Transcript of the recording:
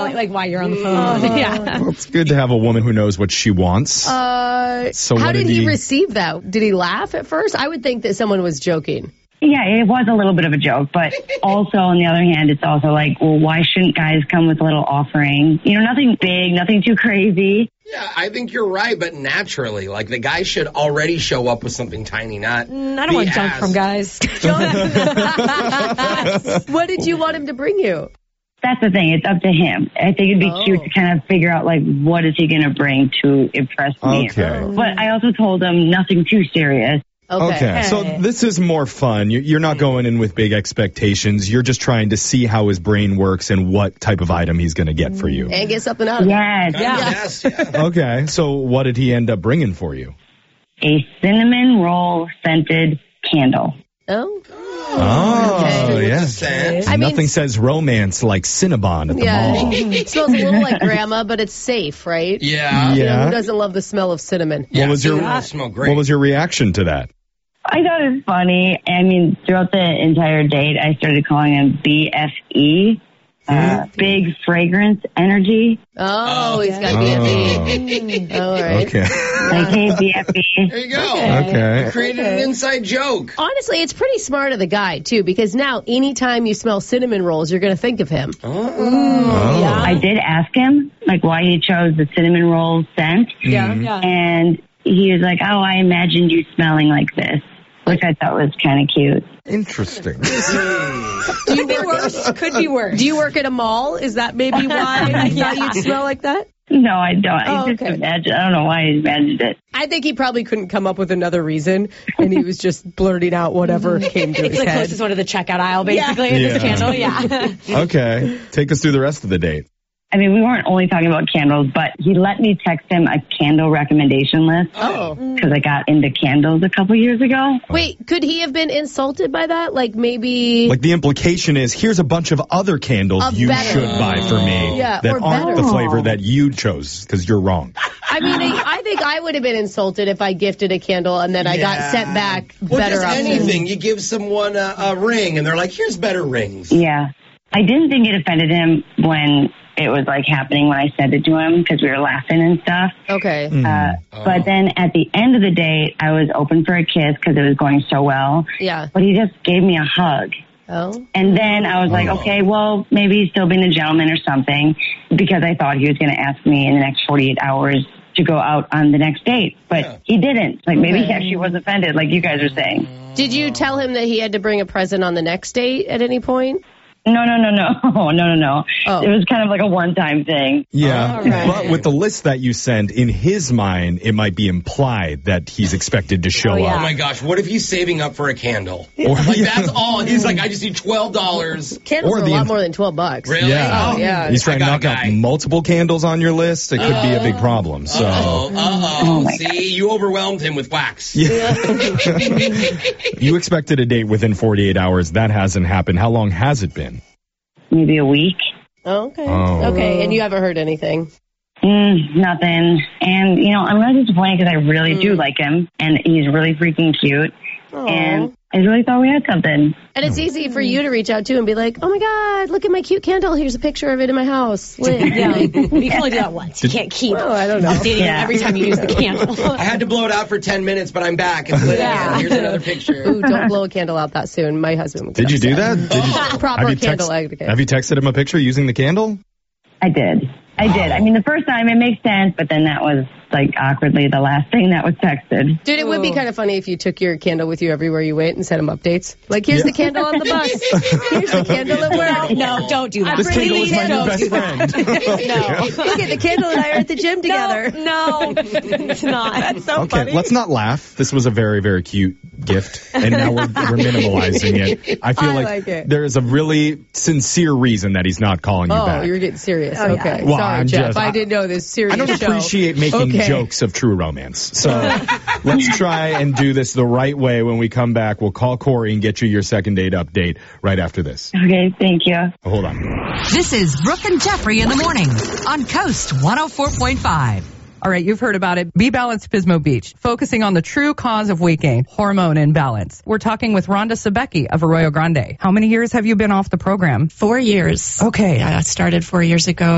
like while you're on the phone. Yeah. Well, it's good to have a woman who knows what she wants. So how did he receive that? Did he laugh at first? I would think that someone was joking. Yeah, it was a little bit of a joke, but also on the other hand, it's also like, well, why shouldn't guys come with a little offering? You know, nothing big, nothing too crazy. Yeah, I think you're right, but naturally, like the guy should already show up with something tiny, not. I don't want junk from guys. What did you want him to bring you? That's the thing. It's up to him. I think it'd be cute to kind of figure out, like, what is he going to bring to impress me? Okay. But I also told him nothing too serious. Okay, so this is more fun. You're not going in with big expectations. You're just trying to see how his brain works and what type of item he's going to get for you. And get something out of it. Yes. Yes. Okay, so what did he end up bringing for you? A cinnamon roll scented candle. Oh. Yes. Nothing says romance like Cinnabon at the mall. It smells a little like grandma, but it's safe, right? Yeah. You know, who doesn't love the smell of cinnamon? What was your reaction to that? I thought it was funny. I mean, throughout the entire date, I started calling him BFE. Big fragrance energy. Oh, he's got BFE. All right. Okay. Like, hey, BFE. There you go. Okay. You created an inside joke. Honestly, it's pretty smart of the guy, too, because now anytime you smell cinnamon rolls, you're going to think of him. Yeah. I did ask him, like, why he chose the cinnamon roll scent. Yeah. And he was like, oh, I imagined you smelling like this, which I thought was kind of cute. Interesting. Could be worse. Could be worse. Do you work at a mall? Is that maybe why I thought you'd smell like that? No, I don't. I just imagined. I don't know why he imagined it. I think he probably couldn't come up with another reason, and he was just blurting out whatever came to his It's the head. closest one to the checkout aisle, basically, in this candle. Yeah. Okay. Take us through the rest of the date. I mean, we weren't only talking about candles, but he let me text him a candle recommendation list. Oh. Because I got into candles a couple years ago. Wait, could he have been insulted by that? Like maybe... Like the implication is, here's a bunch of other candles you should buy for me that aren't the flavor that you chose, because you're wrong. I mean, I think I would have been insulted if I gifted a candle and then I got sent back better options. Anything. You give someone a ring, and they're like, here's better rings. Yeah. I didn't think it offended him when it was like happening when I sent it to him because we were laughing and stuff. Okay. But then at the end of the date, I was open for a kiss because it was going so well. Yeah. But he just gave me a hug. Oh. And then I was like, okay, well, maybe he's still being a gentleman or something because I thought he was going to ask me in the next 48 hours to go out on the next date. But he didn't. Like maybe he actually was offended like you guys are saying. Did you tell him that he had to bring a present on the next date at any point? No. Oh. It was kind of like a one-time thing. Yeah, but with the list that you sent, in his mind, it might be implied that he's expected to show up. Oh my gosh, what if he's saving up for a candle? That's all. He's like, I just need $12. Candles are a lot more than $12. Really? Yeah. Oh, yeah. He's trying to knock out multiple candles on your list. It could be a big problem. So. See, you overwhelmed him with wax. Yeah. You expected a date within 48 hours. That hasn't happened. How long has it been? Maybe a week. Okay. Okay, and you haven't heard anything? Nothing. And, you know, I'm really disappointed because I really do like him, and he's really freaking cute. And I really thought we had something. And it's easy for you to reach out to and be like, oh my God, look at my cute candle. Here's a picture of it in my house. You can only do that once. You can't keep I don't know. updating it every time you use the candle. I had to blow it out for 10 minutes, but I'm back. It's lit again. Here's another picture. Ooh, don't blow a candle out that soon. My husband would get Did you do upset. that? Proper candle etiquette. Have you texted him a picture using the candle? I did. I mean, the first time it makes sense, but then that was like awkwardly the last thing that was texted. Dude, it would be kind of funny if you took your candle with you everywhere you went and sent him updates. Like, here's the candle on the bus. Here's the candle at work. No, don't do that. This candle is my new best friend. No. Look at the candle and I are at the gym together. No, it's not. That's so Okay, funny. let's not laugh. This was a very, very cute gift, and now we're minimalizing it. I feel like there is a really sincere reason that he's not calling you back. Oh, you're getting serious. Oh, Okay. yeah. Well, Sorry, I'm Jeff. just- I didn't know this serious I don't show. appreciate making jokes of true romance. So let's try and do this the right way. When we come back, we'll call Corey and get you your second date update right after this. Okay, thank you. Hold on. This is Brooke and Jeffrey in the morning on Coast 104.5. All right, you've heard about it. Be Balanced Pismo Beach, focusing on the true cause of weight gain, hormone imbalance. We're talking with Rhonda Sebecki of Arroyo Grande. How many years have you been off the program? 4 years. Okay. I started 4 years ago.